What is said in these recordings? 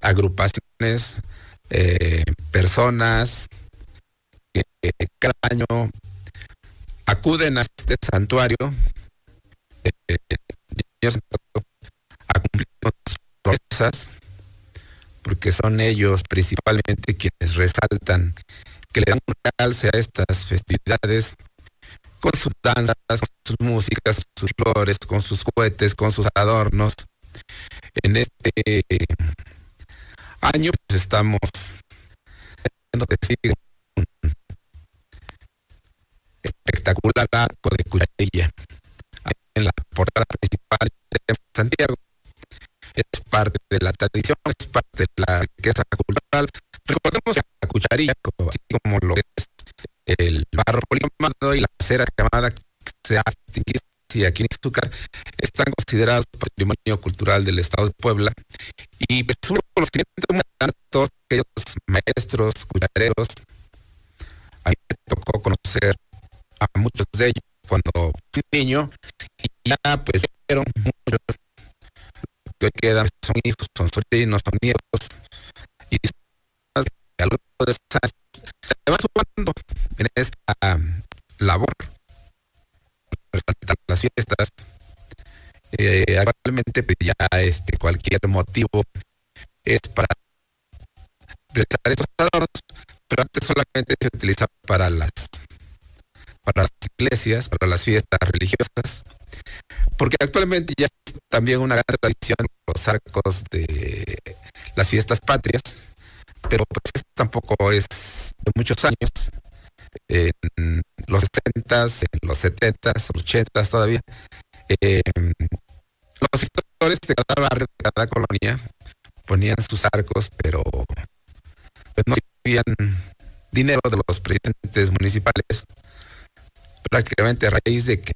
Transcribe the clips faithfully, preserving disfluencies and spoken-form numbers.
agrupaciones, eh, personas que cada año acuden a este santuario, eh, niños a cumplir con sus promesas, porque son ellos principalmente quienes resaltan, que le dan un realce a estas festividades con sus danzas, con sus músicas, con sus flores, con sus cohetes, con sus adornos. En este año pues estamos teniendo que decir un espectacular arco de cucharilla en la portada principal de Santiago. Es parte de la tradición, es parte de la riqueza cultural. Recordemos que la cucharilla, así como lo es el barro policromado y la cera quemada que se ha extinguido aquí en Izúcar, están considerados patrimonio cultural del estado de Puebla. Y pues un conocimiento muy grande de todos aquellos maestros, cuchareros. A mí me tocó conocer a muchos de ellos cuando fui niño, y ya pues vieron muchos que hoy quedan, son hijos, son sobrinos, son nietos, y a lo largo de estos años se va sumando en esta labor resaltar las fiestas. Eh, actualmente pues, ya este cualquier motivo es para realizar estos adornos, pero antes solamente se utiliza para las para las iglesias, para las fiestas religiosas, porque actualmente ya es también una gran tradición los arcos de las fiestas patrias, pero pues eso tampoco es de muchos años. En los sesentas, en los setentas, ochentas todavía, eh, los historiadores de cada barrio, de cada colonia, ponían sus arcos, pero pues, no recibían dinero de los presidentes municipales, prácticamente a raíz de que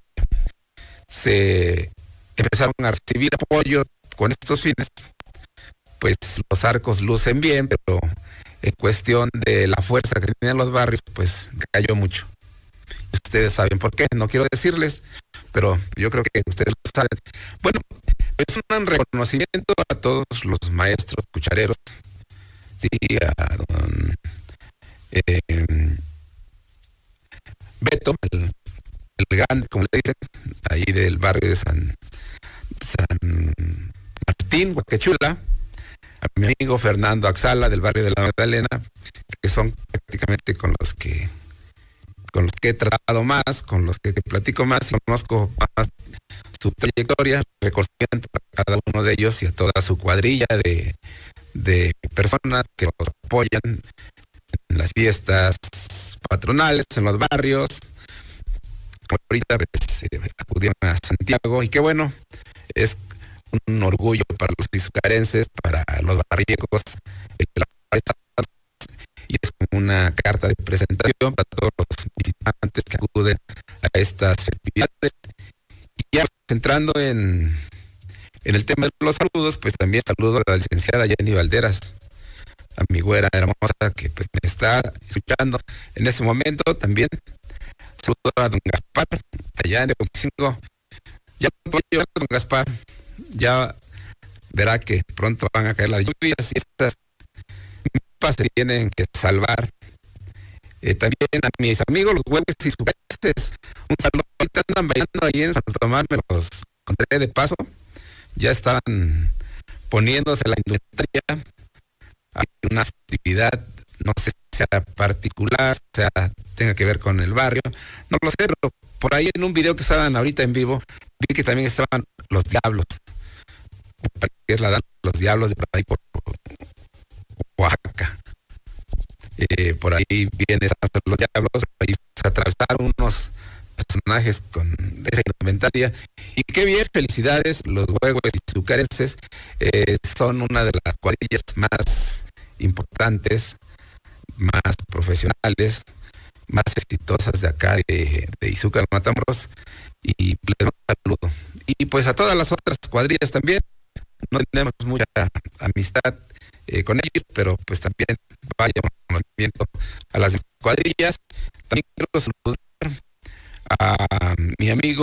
se empezaron a recibir apoyo con estos fines, pues los arcos lucen bien, pero en cuestión de la fuerza que tenían los barrios, pues cayó mucho. Ustedes saben por qué, no quiero decirles, pero yo creo que ustedes lo saben. Bueno, es un reconocimiento a todos los maestros cuchareros, sí, a don eh, Beto, el, el grande, como le dicen, ahí del barrio de San, San Martín, Huaquechula, a mi amigo Fernando Axala del barrio de la Magdalena, que son prácticamente con los que con los que he tratado más, con los que platico más, conozco más su trayectoria, reconocimiento a cada uno de ellos y a toda su cuadrilla de, de personas que los apoyan en las fiestas patronales, en los barrios. Ahorita pues, eh, acudieron a Santiago y qué bueno, es un orgullo para los izucarenses, para los barriecos, y es como una carta de presentación para todos los visitantes que acuden a estas festividades. Y ya entrando en, en el tema de los saludos, pues también saludo a la licenciada Jenny Valderas, a mi güera hermosa que pues me está escuchando en este momento. También saludo a don Gaspar, allá en Teotihuacán. Ya no puedo llevar a don Gaspar, ya verá que pronto van a caer las lluvias y estas se tienen que salvar. Eh, también a mis amigos los huevos y sus peces, un saludo. Ahorita andan bailando ahí en Santo Tomás, me los encontré de paso, ya estaban poniéndose la indumentaria. Hay una actividad, no sé si sea particular, o sea, tenga que ver con el barrio, no lo sé, pero por ahí en un video que estaban ahorita en vivo, vi que también estaban los diablos, que es la danza de los diablos de por ahí por Oaxaca. Eh, por ahí viene los diablos, por ahí se atravesaron unos personajes con esa indumentaria. Y qué bien, felicidades, los huevos izucarenses eh, son una de las cuadrillas más importantes, más profesionales, más exitosas de acá de, de Izúcar, Matamoros, y les doy un saludo. Y pues a todas las otras cuadrillas también, no tenemos mucha amistad eh, con ellos, pero pues también vaya un conocimiento a las cuadrillas. También quiero saludar a mi amigo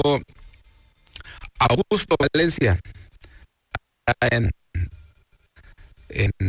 Augusto Valencia en, en